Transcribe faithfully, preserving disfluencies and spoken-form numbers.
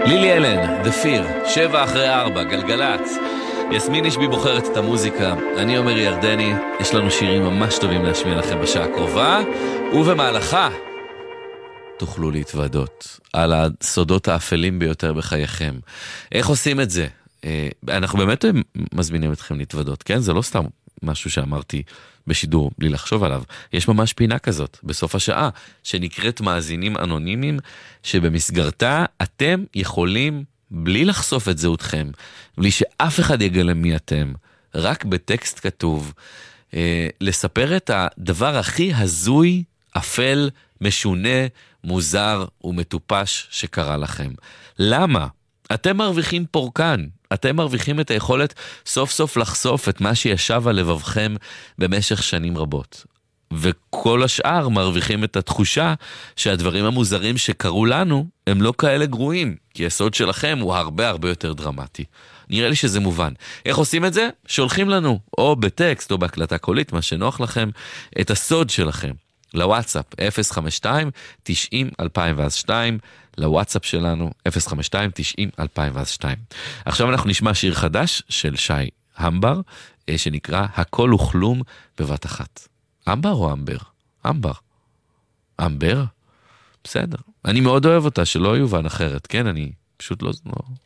לילי אלן, The Fear, שבע אחרי ארבע, גלגלץ. יסמין אישבי בוחרת את המוזיקה, אני אומר ירדני. יש לנו שירים ממש טובים להשמיע לכם בשעה הקרובה, ובמהלכה תוכלו להתוודות על הסודות האפלים ביותר בחייכם. איך עושים את זה? אנחנו באמת מזמינים אתכם להתוודות, כן? זה לא סתם משהו שאמרתי בשידור בלי לחשוב עליו. יש ממש פינה כזאת בסוף השעה שנקראת מאזינים אנונימיים, שבמסגרתה אתם יכולים בלי לחשוף את זהותכם, בלי שאף אחד יגלה מי אתם, רק בטקסט כתוב, אה, לספר את הדבר הכי הזוי, אפל, משונה, מוזר ומטופש שקרה לכם. למה? אתם מרוויחים פורקן, אתם מרוויחים את היכולת סוף סוף לחשוף את מה שישב על לבבכם במשך שנים רבות. וכל השאר מרוויחים את התחושה שהדברים המוזרים שקרו לנו הם לא כאלה גרועים, כי הסוד שלכם הוא הרבה הרבה יותר דרמטי. נראה לי שזה מובן. איך עושים את זה? שולחים לנו, או בטקסט או בהקלטה קולית, מה שנוח לכם, את הסוד שלכם. לוואטסאפ אפס חמש שתיים תשעים אלפיים שתיים, לוואטסאפ שלנו אפס חמש שתיים תשעים אלפיים שתיים. עכשיו אנחנו נשמע שיר חדש של שי המבר, שנקרא הכל וכלום בבת אחת. אמבר או אמבר? אמבר. אמבר? בסדר. אני מאוד אוהב אותה, שלא יובן אחרת, כן? אני פשוט לא...